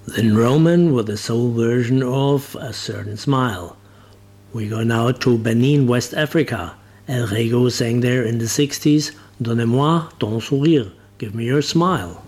Then Roman with a soul version of A Certain Smile. We go now to Benin, West Africa. El Rego sang there in the 60s, Donnez-moi ton sourire, give me your smile.